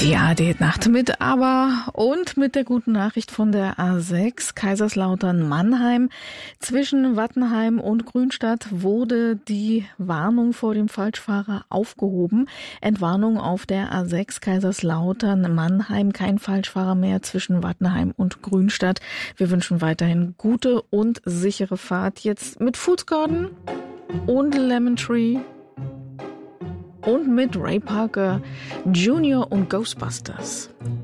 Die ARD-Nacht mit Aber und mit der guten Nachricht von der A6 Kaiserslautern-Mannheim. Zwischen Wattenheim und Grünstadt wurde die Warnung vor dem Falschfahrer aufgehoben. Entwarnung auf der A6 Kaiserslautern-Mannheim. Kein Falschfahrer mehr zwischen Wattenheim und Grünstadt. Wir wünschen weiterhin gute und sichere Fahrt. Jetzt mit Foods Garden und Lemon Tree. Und mit Ray Parker Jr. und Ghostbusters.